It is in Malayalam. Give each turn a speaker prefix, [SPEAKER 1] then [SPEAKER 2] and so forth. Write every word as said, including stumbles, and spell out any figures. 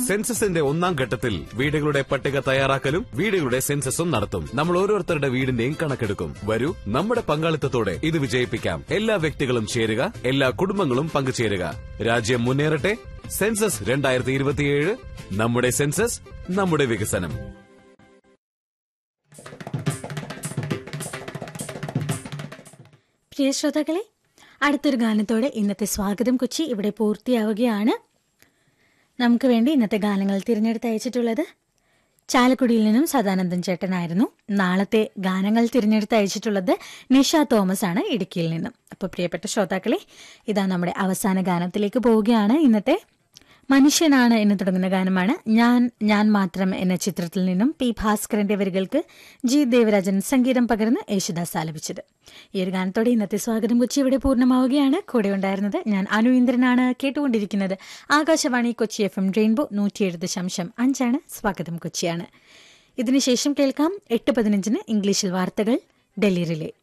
[SPEAKER 1] സെൻസസിന്റെ ഒന്നാം ഘട്ടത്തിൽ വീടുകളുടെ പട്ടിക തയ്യാറാക്കലും വീടുകളുടെ സെൻസസും നടത്തും. നമ്മൾ ഓരോരുത്തരുടെ വീടിന്റെയും കണക്കെടുക്കും. വരൂ, നമ്മുടെ പങ്കാളിത്തത്തോടെ ഇത് വിജയിപ്പിക്കാം. എല്ലാ വ്യക്തികളും ചേരുക, എല്ലാ കുടുംബങ്ങളും പങ്കുചേരുക. രാജ്യം മുന്നേറട്ടെ. സെൻസസ് രണ്ടായിരത്തി ഇരുപത്തിയേഴ്. നമ്മുടെ സെൻസസ്, നമ്മുടെ വികസനം.
[SPEAKER 2] പ്രിയ ശ്രോതാക്കളെ, അടുത്തൊരു ഗാനത്തോടെ ഇന്നത്തെ സ്വാഗതം കൊച്ചി ഇവിടെ പൂർത്തിയാവുകയാണ്. നമുക്ക് വേണ്ടി ഇന്നത്തെ ഗാനങ്ങൾ തിരഞ്ഞെടുത്ത് അയച്ചിട്ടുള്ളത് ചാലക്കുടിയിൽ നിന്നും സദാനന്ദൻ ചേട്ടനായിരുന്നു. നാളത്തെ ഗാനങ്ങൾ തിരഞ്ഞെടുത്ത് അയച്ചിട്ടുള്ളത് നിഷ തോമസ് ആണ്, ഇടുക്കിയിൽ നിന്നും. അപ്പോൾ പ്രിയപ്പെട്ട ശ്രോതാക്കളെ, ഇതാ നമ്മുടെ അവസാന ഗാനത്തിലേക്ക് പോവുകയാണ്. ഇന്നത്തെ മനുഷ്യനാണ് എന്ന് തുടങ്ങുന്ന ഗാനമാണ് ഞാൻ ഞാൻ മാത്രം എന്ന ചിത്രത്തിൽ നിന്നും പി ഭാസ്കരന്റെ വരികൾക്ക് ജി ദേവരാജൻ സംഗീതം പകർന്ന് യേശുദാസ് ആലപിച്ചത്. ഈ ഒരു ഗാനത്തോടെ ഇന്നത്തെ സ്വാഗതം കൊച്ചി ഇവിടെ പൂർണ്ണമാവുകയാണ്. കൂടെ ഉണ്ടായിരുന്നത് ഞാൻ അനു ഇന്ദ്രനാണ്. കേട്ടുകൊണ്ടിരിക്കുന്നത് Akashvani Kochi F M rainbow നൂറ്റിയേഴ് ദശാംശം അഞ്ചാണ്. സ്വാഗതം കൊച്ചിയാണ്. ഇതിനുശേഷം കേൾക്കാം എട്ട് പതിനഞ്ചിന് ഇംഗ്ലീഷിൽ വാർത്തകൾ, ഡൽഹി റിലേ.